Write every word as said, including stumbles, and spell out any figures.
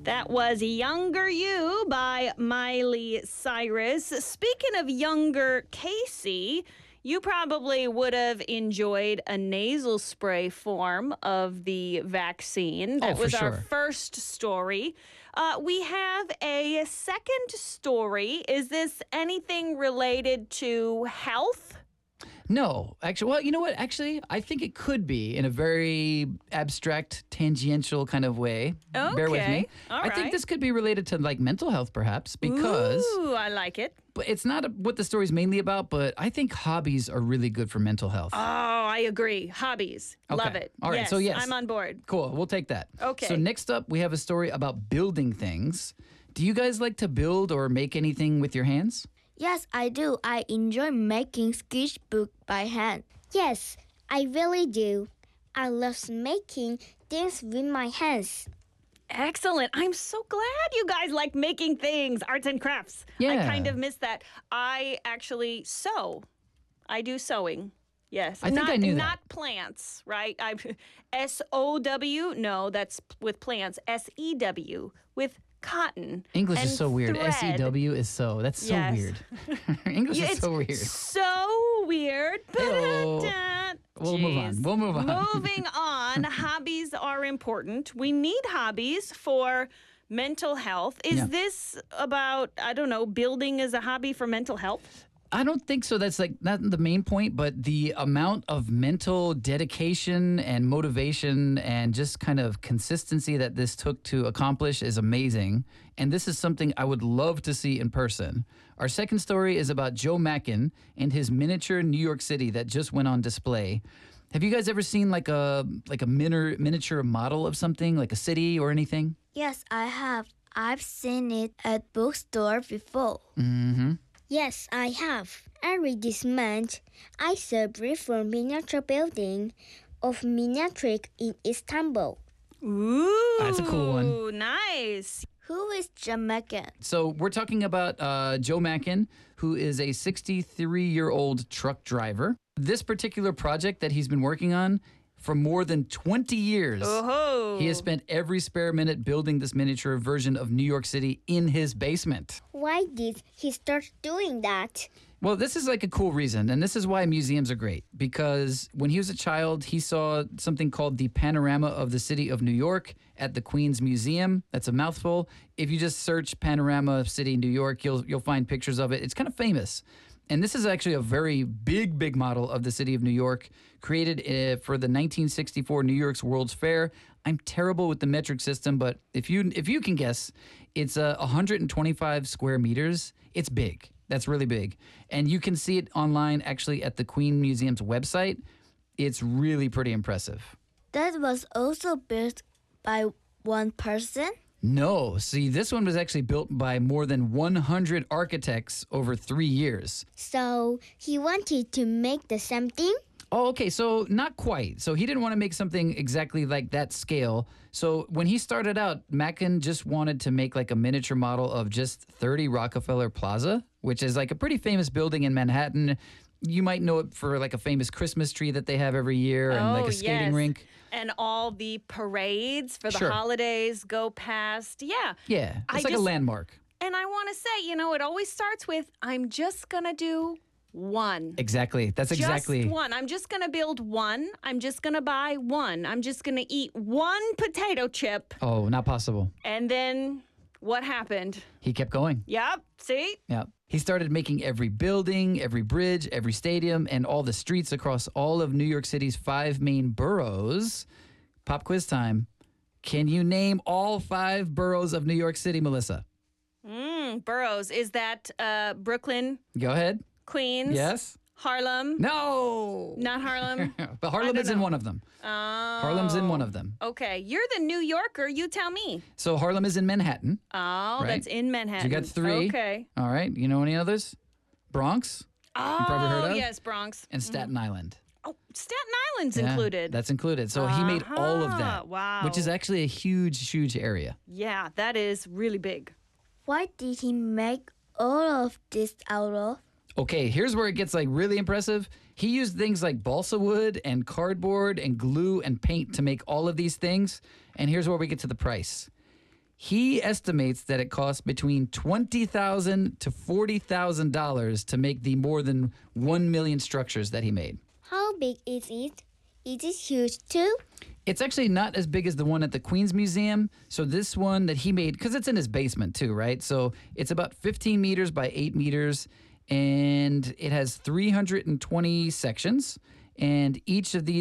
That was Younger You by Miley Cyrus. Speaking of younger Casey, you probably would have enjoyed a nasal spray form of the vaccine. That Oh, for was our sure. first story. Uh, we have a second story. Is this anything related to health? No, actually, well, you know what? Actually, I think it could be in a very abstract, tangential kind of way. Bear with me. Okay, all I think right. this could be related to like mental health, perhaps, because Ooh, I like it. but it's not what the story's mainly about. But I think hobbies are really good for mental health. Oh, I agree. Hobbies. Love Okay. it. All right, Yes, so yes. I'm on board. Cool. We'll take that. Okay. So next up, we have a story about building things. Do you guys like to build or make anything with your hands? Yes, I do. I enjoy making sketchbook by hand. Yes, I really do. I love making things with my hands. Excellent. I'm so glad you guys like making things, arts and crafts. I Yeah. kind of miss that. I actually sew. I do sewing. Yes. I think not, I knew that. Not plants, right? I S O W. No, that's with plants. S E W with cotton. English and is so weird. thread. S E W is so. That's so Yes. weird. English Yeah, is it's so weird. So weird. Ew. Ba-da-da. We'll move on. Jeez. We'll move on. Moving on. Hobbies are important. We need hobbies for mental health. Is Yeah. this about, I don't know, building as a hobby for mental health? I don't think so. That's like not the main point, but the amount of mental dedication and motivation and just kind of consistency that this took to accomplish is amazing. And this is something I would love to see in person. Our second story is about Joe Mackin and his miniature New York City that just went on display. Have you guys ever seen like a like a miniature miniature model of something, like a city or anything? Yes, I have. I've seen it at bookstore before. Mm-hmm. Yes, I have. Early this month, I saw a brief for miniature building of Miniatric in Istanbul. Ooh. That's a cool one. Nice. Who is Jamaican? So we're talking about uh, Joe Mackin, who is a sixty-three-year-old truck driver. This particular project that he's been working on for more than twenty years. Oh. He has spent every spare minute building this miniature version of New York City in his basement. Why did he start doing that? Well, this is like a cool reason, and this is why museums are great. Because when he was a child, he saw something called the Panorama of the City of New York at the Queens Museum. That's a mouthful. If you just search Panorama of City New York, you'll you'll find pictures of it. It's kind of famous. And this is actually a very big, big model of the city of New York, created uh, for the nineteen sixty-four New York's World's Fair. I'm terrible with the metric system, but if you if you can guess, it's uh, one hundred twenty-five square meters. It's big. That's really big. And you can see it online, actually, at the Queen Museum's website. It's really pretty impressive. That was also built by one person? No, see, this one was actually built by more than one hundred architects over three years. So he wanted to make the same thing? Oh, okay. So not quite. So he didn't want to make something exactly like that scale. So when he started out, Mackin just wanted to make like a miniature model of just thirty Rockefeller Plaza, which is like a pretty famous building in Manhattan. You might know it for like a famous Christmas tree that they have every year and like Oh, a skating yes. rink. And all the parades for the Sure. holidays go past. Yeah. Yeah, it's I like a just- landmark. And I want to say, you know, it always starts with, I'm just going to do one. Exactly. That's exactly. Just one. I'm just going to build one. I'm just going to buy one. I'm just going to eat one potato chip. Oh, not possible. And then what happened? He kept going. Yep. See? Yeah. He started making every building, every bridge, every stadium, and all the streets across all of New York City's five main boroughs. Pop quiz time. Can you name all five boroughs of New York City, Melissa? Mm, boroughs. Is that uh, Brooklyn, Go ahead. Queens? Yes? Harlem? No. Not Harlem? But Harlem don't is in know. one of them. Oh. Harlem's in one of them. Okay. You're the New Yorker. You tell me. So Harlem is in Manhattan. Oh, Right. that's in Manhattan. You got three. Okay. All right. You know any others? Bronx Oh, probably heard of? yes, Bronx. and Staten Island. Oh, Staten Island's Yeah, included. That's included. So he made all of Uh-huh. that. Wow. Which is actually a huge, huge area. Yeah, that is really big. Why did he make all of this out of? Okay, here's where it gets like really impressive. He used things like balsa wood and cardboard and glue and paint to make all of these things. And here's where we get to the price. He estimates that it costs between twenty thousand dollars to forty thousand dollars to make the more than one million structures that he made. How big is it? Is it huge too? It's actually not as big as the one at the Queens Museum. So this one that he made, because it's in his basement too, right? So it's about fifteen meters by eight meters, and it has three hundred twenty sections, and each of these